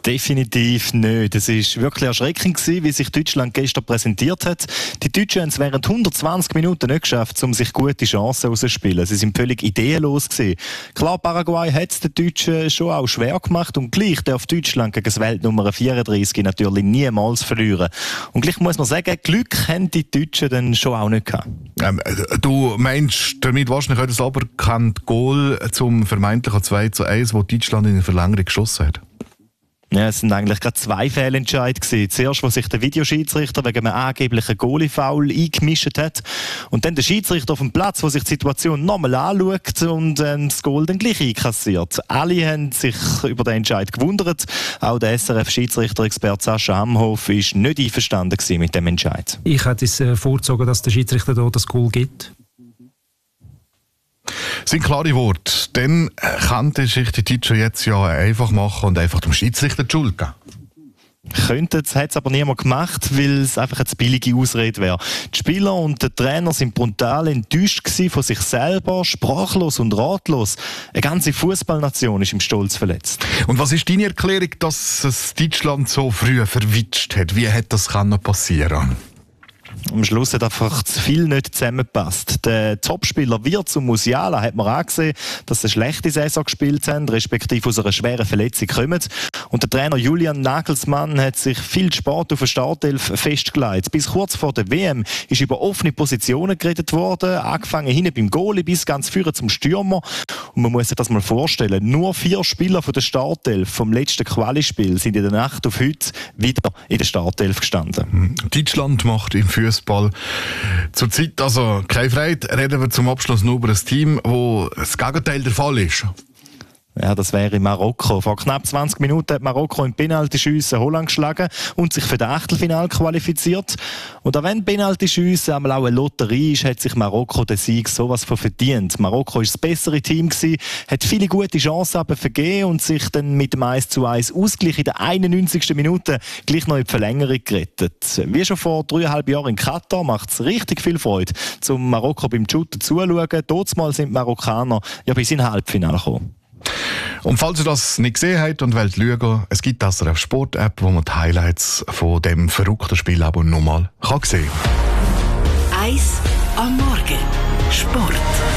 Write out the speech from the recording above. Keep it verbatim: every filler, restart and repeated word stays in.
Definitiv nicht. Es war wirklich erschreckend gewesen, wie sich Deutschland gestern präsentiert hat. Die Deutschen haben es während hundertzwanzig Minuten nicht geschafft, um sich gute Chancen herauszuspielen. Sie sind völlig ideenlos gewesen. Klar, Paraguay hat es den Deutschen schon auch schwer gemacht und gleich darf Deutschland gegen das Weltnummer vierunddreißig natürlich niemals verlieren. Und gleich muss man sagen, Glück haben die Deutschen dann schon auch nicht gehabt. Ähm, du meinst damit wahrscheinlich auch das aberkannte Goal zum vermeintlichen zwei zu eins, wo Deutschland in der Verlängerung geschossen hat? Ja, es sind eigentlich gerade zwei Fehlentscheide gewesen. Zuerst, wo sich der Videoschiedsrichter wegen einem angeblichen Goalie-Foul eingemischt hat. Und dann der Schiedsrichter auf dem Platz, der sich die Situation nochmal anschaut und ähm, das Goal dann gleich einkassiert. Alle haben sich über den Entscheid gewundert. Auch der S R F-Schiedsrichter-Experte Sascha Amhoff war nicht einverstanden gewesen mit dem Entscheid. Ich hätte es äh, vorgezogen, dass der Schiedsrichter da das Goal gibt. Das sind klare Worte. Dann kann der die Deutschen jetzt ja einfach machen und einfach dem Schiedsrichter die Schuld geben. Könnte, das hat es aber niemand gemacht, weil es einfach eine billige Ausrede wäre. Die Spieler und der Trainer sind brutal enttäuscht gewesen von sich selber, sprachlos und ratlos. Eine ganze Fußballnation ist im Stolz verletzt. Und was ist deine Erklärung, dass es Deutschland so früh verwitscht hat? Wie hätte das passieren können? Am Schluss hat einfach zu viel nicht zusammengepasst. Der Topspieler Wirtz und Musiala hat man angesehen, dass sie eine schlechte Saison gespielt haben, respektive aus einer schweren Verletzung kommen. Und der Trainer Julian Nagelsmann hat sich viel Sport auf der Startelf festgelegt. Bis kurz vor der W M ist über offene Positionen geredet worden, angefangen hinten beim Goalie bis ganz vorne zum Stürmer. Und man muss sich das mal vorstellen, nur vier Spieler von der Startelf vom letzten Quali-Spiel sind in der Nacht auf heute wieder in der Startelf gestanden. Deutschland macht im Fußball zurzeit also keine Freude. Reden wir zum Abschluss nur über ein Team, wo das Gegenteil der Fall ist. Ja, das wäre Marokko. Vor knapp zwanzig Minuten hat Marokko im Penaltyschiessen Holland geschlagen und sich für das Achtelfinale qualifiziert. Und auch wenn Penaltyschiessen einmal auch eine Lotterie ist, hat sich Marokko den Sieg sowas von verdient. Marokko war das bessere Team gewesen, hat viele gute Chancen aber vergeben und sich dann mit dem eins zu eins Ausgleich in der einundneunzigsten Minute gleich noch in die Verlängerung gerettet. Wie schon vor dreieinhalb Jahren in Katar macht es richtig viel Freude, zum Marokko beim Shooten zuzuschauen. Dortmal sind die Marokkaner ja bis in Halbfinale gekommen. Und falls ihr das nicht gesehen habt und wollt schauen, es gibt das auf Sport-App, wo man die Highlights von dem verrückten Spiel aber nochmal sehen kann. Eis am Morgen. Sport.